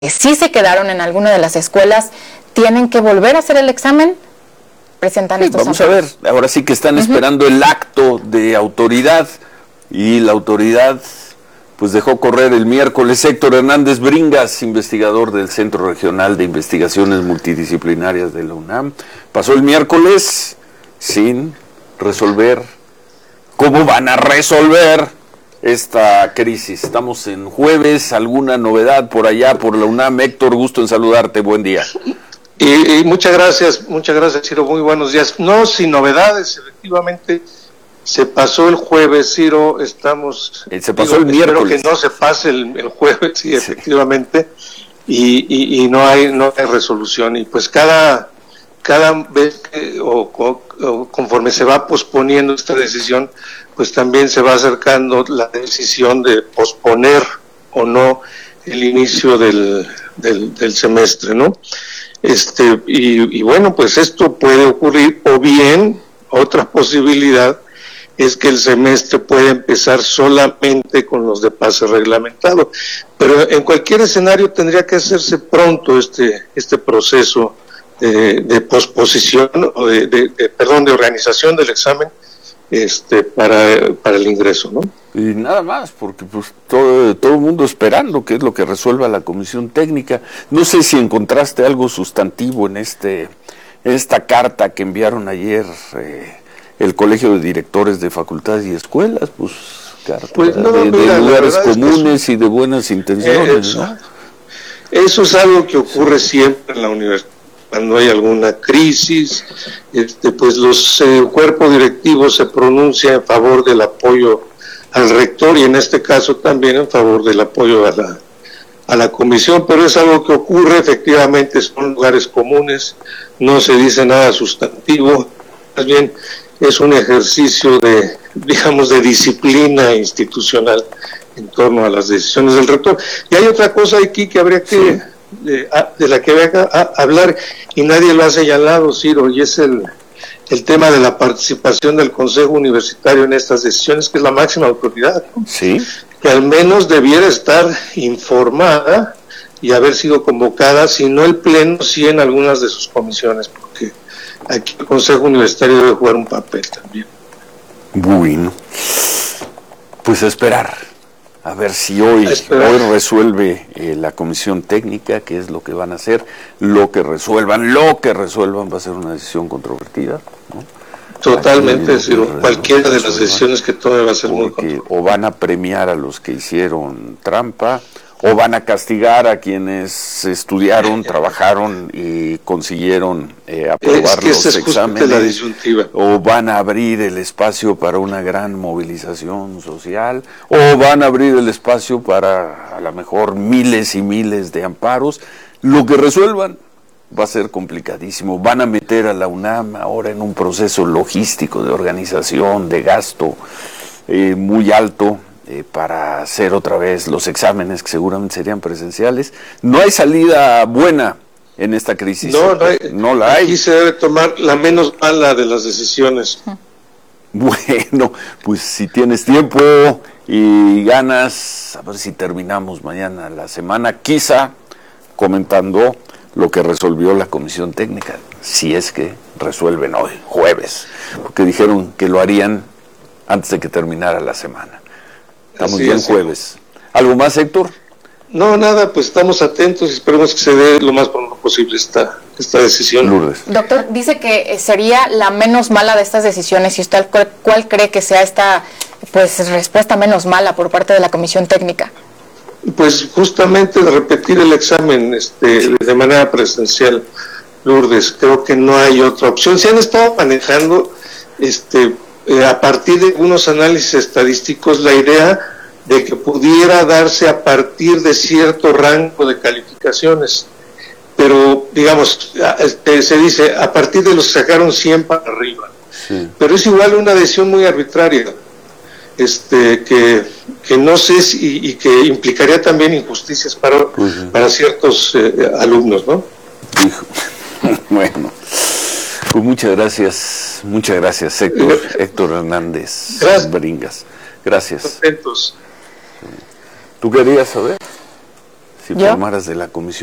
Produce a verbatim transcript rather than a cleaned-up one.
sí se quedaron en alguna de las escuelas, ¿tienen que volver a hacer el examen? Presentan sí, estos vamos amparos. a ver, ahora sí que están Uh-huh. esperando el acto de autoridad, y la autoridad pues dejó correr el miércoles. Héctor Hernández Bringas, investigador del Centro Regional de Investigaciones Multidisciplinarias de la UNAM, pasó el miércoles sin resolver. ¿Cómo van a resolver esta crisis? Estamos en jueves, ¿alguna novedad por allá, por la UNAM? Héctor, gusto en saludarte, buen día. Y, y muchas gracias, muchas gracias, Ciro, muy buenos días. No, sin novedades, efectivamente, se pasó el jueves, Ciro, estamos... Se pasó digo, el miércoles. Espero que no se pase el, el jueves, sí, efectivamente, sí. Y, y, y no hay no hay resolución, y pues cada, cada vez que, o, o, o conforme se va posponiendo esta decisión, pues también se va acercando la decisión de posponer o no el inicio del, del, del semestre, ¿no? Este, y, y bueno, pues esto puede ocurrir, o bien, otra posibilidad es que el semestre puede empezar solamente con los de pase reglamentado, pero en cualquier escenario tendría que hacerse pronto este, este proceso de, de posposición, o de, de, de, perdón, de organización del examen, este para, para el ingreso, ¿no? Y nada más, porque pues todo, todo el mundo esperando qué es lo que resuelva la comisión técnica. No sé si encontraste algo sustantivo en este en esta carta que enviaron ayer eh, el Colegio de Directores de Facultades y Escuelas, pues carta pues no, de, mira, de lugares comunes es que eso, y de buenas intenciones, eh, eso, ¿no? Eso es algo que ocurre siempre en la universidad. Cuando hay alguna crisis, este, pues los eh, cuerpos directivos se pronuncian en favor del apoyo al rector, y en este caso también en favor del apoyo a la, a la comisión, pero es algo que ocurre, efectivamente son lugares comunes, no se dice nada sustantivo, más bien es un ejercicio de, digamos, de disciplina institucional en torno a las decisiones del rector. Y hay otra cosa aquí que habría que... Sí. De, de la que voy a, a hablar, y nadie lo ha señalado, Ciro, y es el, el tema de la participación del Consejo Universitario en estas decisiones, que es la máxima autoridad, ¿no? Sí. Que al menos debiera estar informada y haber sido convocada, si no el Pleno, sí en algunas de sus comisiones, porque aquí el Consejo Universitario debe jugar un papel también. Bueno, pues a esperar. A ver si hoy, hoy resuelve eh, la comisión técnica, qué es lo que van a hacer, lo que resuelvan, lo que resuelvan va a ser una decisión controvertida, ¿no? Totalmente, sí, cualquiera de las decisiones que tome va a ser muy controvertida. O van a premiar a los que hicieron trampa, o van a castigar a quienes estudiaron, trabajaron y consiguieron eh, aprobar es que los es exámenes, la disyuntiva. O van a abrir el espacio para una gran movilización social, o van a abrir el espacio para a lo mejor miles y miles de amparos. Lo que resuelvan va a ser complicadísimo. Van a meter a la UNAM ahora en un proceso logístico de organización, de gasto eh, muy alto, Eh, para hacer otra vez los exámenes que seguramente serían presenciales. No hay salida buena en esta crisis. No, no, hay, no la hay. Aquí se debe tomar la menos mala de las decisiones. Bueno, pues si tienes tiempo y ganas, a ver si terminamos mañana la semana, quizá comentando lo que resolvió la comisión técnica, si es que resuelven hoy, jueves, porque dijeron que lo harían antes de que terminara la semana. Estamos ya en jueves. ¿Algo más, Héctor? No, nada, pues estamos atentos y esperemos que se dé lo más pronto posible esta, esta decisión. Lourdes. Doctor, dice que sería la menos mala de estas decisiones, y usted cuál, cuál cree que sea esta pues respuesta menos mala por parte de la comisión técnica. Pues justamente de repetir el examen este, de manera presencial, Lourdes, creo que no hay otra opción. Se han estado manejando este Eh, a partir de unos análisis estadísticos la idea de que pudiera darse a partir de cierto rango de calificaciones, pero digamos, este, se dice a partir de los que sacaron cien para arriba, sí. Pero es igual una decisión muy arbitraria, este que, que no sé si, y que implicaría también injusticias para, pues sí. para ciertos eh, alumnos, ¿no? Hijo. Bueno, pues muchas gracias, muchas gracias, Héctor, Héctor Hernández gracias. Bringas. Gracias. Atentos. ¿Tú querías saber? si ¿Yo? formaras de la comisión